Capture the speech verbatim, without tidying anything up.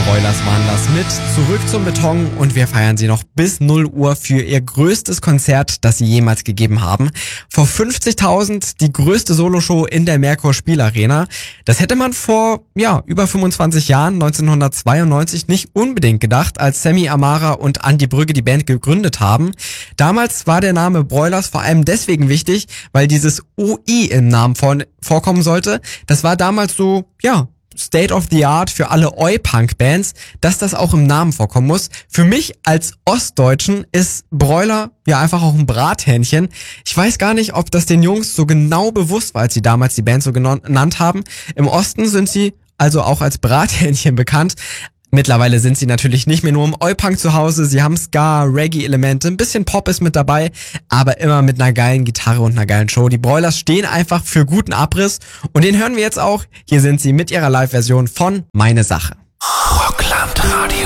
Broilers waren das mit Zurück zum Beton und wir feiern sie noch bis null Uhr für ihr größtes Konzert, das sie jemals gegeben haben. Vor fünfzigtausend die größte Soloshow in der Merkur Spielarena. Das hätte man vor, ja, über fünfundzwanzig Jahren, neunzehnhundertzweiundneunzig, nicht unbedingt gedacht, als Sammy Amara und Andi Brügge die Band gegründet haben. Damals war der Name Broilers vor allem deswegen wichtig, weil dieses O I im Namen vor, vorkommen sollte. Das war damals so, ja, State of the Art für alle Oi-Punk-Bands, dass das auch im Namen vorkommen muss. Für mich als Ostdeutschen ist Broiler ja einfach auch ein Brathähnchen. Ich weiß gar nicht, ob das den Jungs so genau bewusst war, als sie damals die Band so genannt haben. Im Osten sind sie also auch als Brathähnchen bekannt. Mittlerweile sind sie natürlich nicht mehr nur im Oi-Punk zu Hause, sie haben Ska, Reggae-Elemente, ein bisschen Pop ist mit dabei, aber immer mit einer geilen Gitarre und einer geilen Show. Die Broilers stehen einfach für guten Abriss und den hören wir jetzt auch. Hier sind sie mit ihrer Live-Version von Meine Sache. Rockland Radio.